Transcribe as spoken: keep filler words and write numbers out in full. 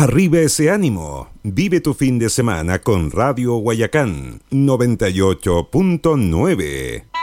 Arriba ese ánimo. Vive tu fin de semana con Radio Guayacán noventa y ocho punto nueve.